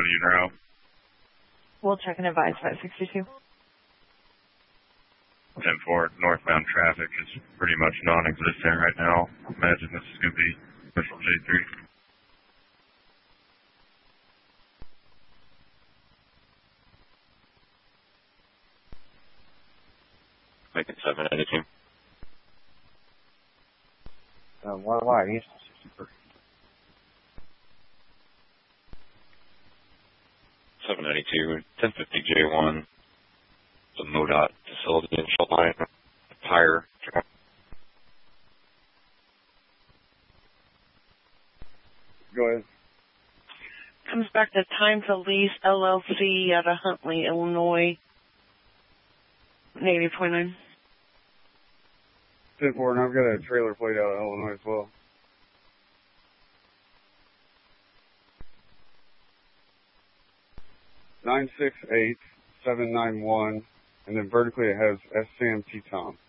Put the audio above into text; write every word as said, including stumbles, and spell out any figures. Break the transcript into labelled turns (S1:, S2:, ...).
S1: route.
S2: We'll check and advise five sixty-two.
S1: ten four, northbound traffic is pretty much non-existent right now. I imagine this is going to be official J three.
S3: Making seven ninety-two.
S4: Uh, why, why? He's sixty-three.
S3: seven ninety-two, ten fifty J one. The MoDOT facility in Shelby, tire.
S4: Go ahead.
S2: Comes back to Time to Lease L L C out of Huntley, Illinois. Negative point nine.
S4: ten four, and I've got a trailer plate out of Illinois as well. nine six eight seven nine one, and then vertically it has S. Sam T. Tom.